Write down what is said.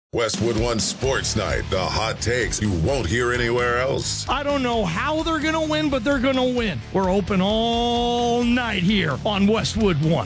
Westwood One Sports Night, the hot takes you won't hear anywhere else. I don't know how they're going to win, but they're going to win. We're open all night here on Westwood One.